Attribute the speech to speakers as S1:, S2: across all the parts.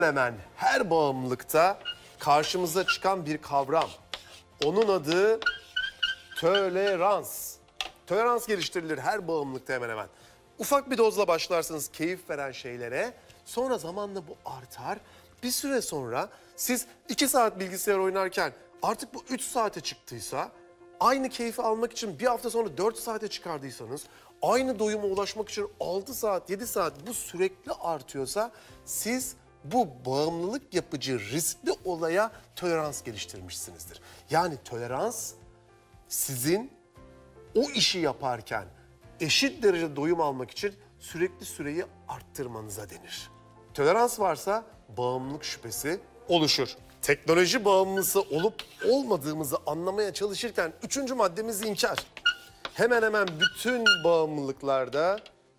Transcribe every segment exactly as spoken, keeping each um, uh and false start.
S1: Hemen her bağımlılıkta karşımıza çıkan bir kavram. Onun adı tolerans. Tolerans geliştirilir her bağımlılıkta hemen hemen. Ufak bir dozla başlarsınız keyif veren şeylere. Sonra zamanla bu artar. Bir süre sonra siz iki saat bilgisayar oynarken artık bu üç saate çıktıysa, aynı keyfi almak için bir hafta sonra dört saate çıkardıysanız, aynı doyuma ulaşmak için altı saat, yedi saat bu sürekli artıyorsa siz bu bağımlılık yapıcı riskli olaya tolerans geliştirmişsinizdir. Yani tolerans sizin o işi yaparken eşit derecede doyum almak için sürekli süreyi arttırmanıza denir. Tolerans varsa bağımlılık şüphesi oluşur. Teknoloji bağımlısı olup olmadığımızı anlamaya çalışırken üçüncü maddemiz inkar. Hemen hemen bütün bağımlılıklarda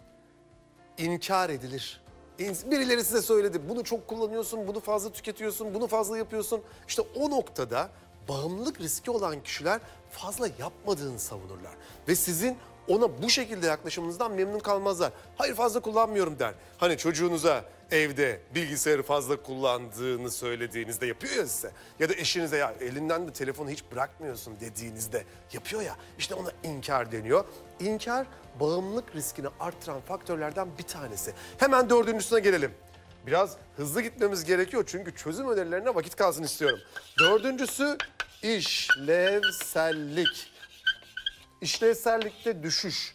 S1: inkar edilir. Birileri size söyledi, bunu çok kullanıyorsun, bunu fazla tüketiyorsun, bunu fazla yapıyorsun. İşte o noktada bağımlılık riski olan kişiler fazla yapmadığını savunurlar. Ve sizin ona bu şekilde yaklaşımınızdan memnun kalmazlar. Hayır, fazla kullanmıyorum der. Hani çocuğunuza evde bilgisayarı fazla kullandığını söylediğinizde yapıyor ya size. Ya da eşinize ya elinden de telefonu hiç bırakmıyorsun dediğinizde yapıyor ya. İşte ona inkar deniyor. İnkar bağımlılık riskini arttıran faktörlerden bir tanesi. Hemen dördüncüsüne gelelim. Biraz hızlı gitmemiz gerekiyor çünkü çözüm önerilerine vakit kalsın istiyorum. Dördüncüsü işlevsellik. İşlevsellikte düşüş.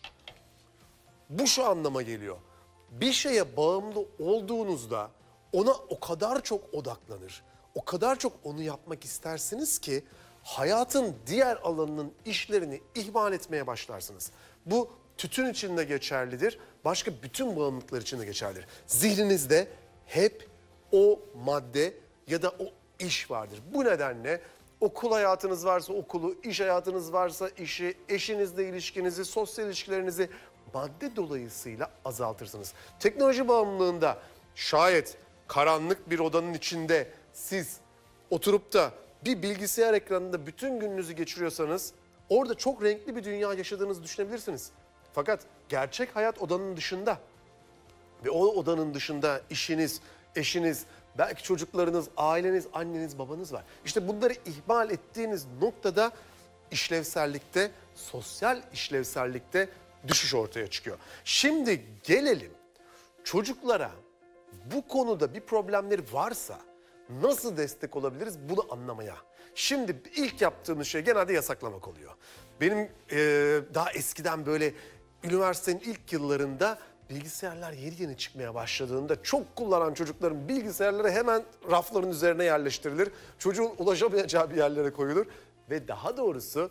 S1: Bu şu anlama geliyor. Bir şeye bağımlı olduğunuzda ona o kadar çok odaklanır, o kadar çok onu yapmak istersiniz ki hayatın diğer alanının işlerini ihmal etmeye başlarsınız. Bu tütün için de geçerlidir, başka bütün bağımlılıklar için de geçerlidir. Zihninizde hep o madde ya da o iş vardır. Bu nedenle okul hayatınız varsa okulu, iş hayatınız varsa işi, eşinizle ilişkinizi, sosyal ilişkilerinizi madde dolayısıyla azaltırsınız. Teknoloji bağımlılığında şayet karanlık bir odanın içinde siz oturup da bir bilgisayar ekranında bütün gününüzü geçiriyorsanız orada çok renkli bir dünya yaşadığınızı düşünebilirsiniz. Fakat gerçek hayat odanın dışında ve o odanın dışında işiniz, eşiniz, belki çocuklarınız, aileniz, anneniz, babanız var. İşte bunları ihmal ettiğiniz noktada işlevsellikte, sosyal işlevsellikte düşüş ortaya çıkıyor. Şimdi gelelim çocuklara bu konuda bir problemleri varsa nasıl destek olabiliriz bunu anlamaya. Şimdi ilk yaptığımız şey genelde yasaklamak oluyor. Benim e, daha eskiden böyle üniversitenin ilk yıllarında bilgisayarlar yeni yeni çıkmaya başladığında çok kullanan çocukların bilgisayarları hemen rafların üzerine yerleştirilir. Çocuğun ulaşamayacağı bir yerlere koyulur ve daha doğrusu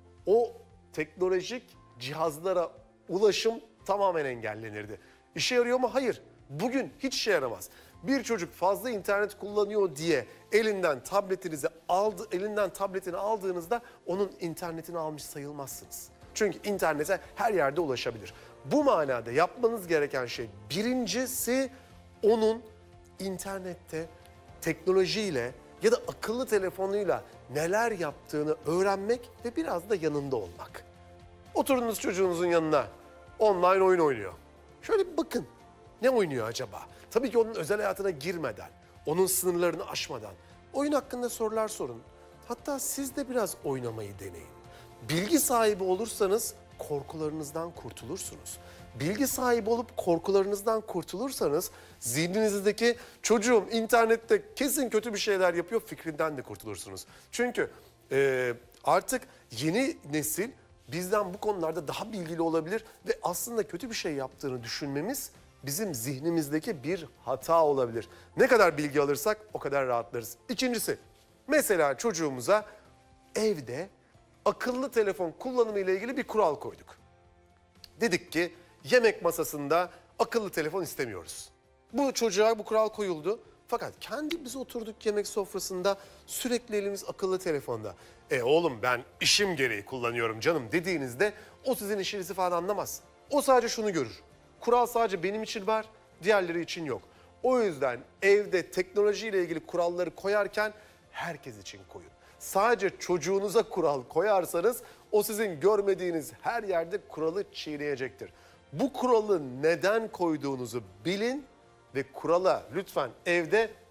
S1: o teknolojik cihazlara ulaşım tamamen engellenirdi. İşe yarıyor mu? Hayır. Bugün hiç işe yaramaz. Bir çocuk fazla internet kullanıyor diye elinden tabletinizi aldı, elinden tabletini aldığınızda onun internetini almış sayılmazsınız. Çünkü internete her yerde ulaşabilir. Bu manada yapmanız gereken şey birincisi onun internette teknolojiyle ya da akıllı telefonuyla neler yaptığını öğrenmek ve biraz da yanında olmak. Oturunuz çocuğunuzun yanına, online oyun oynuyor. Şöyle bir bakın, ne oynuyor acaba? Tabii ki onun özel hayatına girmeden, onun sınırlarını aşmadan oyun hakkında sorular sorun. Hatta siz de biraz oynamayı deneyin. Bilgi sahibi olursanız korkularınızdan kurtulursunuz. Bilgi sahibi olup korkularınızdan kurtulursanız zihninizdeki çocuğum internette kesin kötü bir şeyler yapıyor fikrinden de kurtulursunuz. Çünkü e, artık yeni nesil bizden bu konularda daha bilgili olabilir ve aslında kötü bir şey yaptığını düşünmemiz bizim zihnimizdeki bir hata olabilir. Ne kadar bilgi alırsak o kadar rahatlarız. İkincisi, mesela çocuğumuza evde akıllı telefon kullanımı ile ilgili bir kural koyduk. Dedik ki yemek masasında akıllı telefon istemiyoruz. Bu çocuğa bu kural koyuldu. Fakat kendimiz oturduk yemek sofrasında sürekli elimiz akıllı telefonda. E oğlum ben işim gereği kullanıyorum canım dediğinizde o sizin işinizi falan anlamaz. O sadece şunu görür. Kural sadece benim için var, diğerleri için yok. O yüzden evde teknolojiyle ilgili kuralları koyarken herkes için koyun. Sadece çocuğunuza kural koyarsanız o sizin görmediğiniz her yerde kuralı çiğneyecektir. Bu kuralı neden koyduğunuzu bilin ve kurala lütfen evde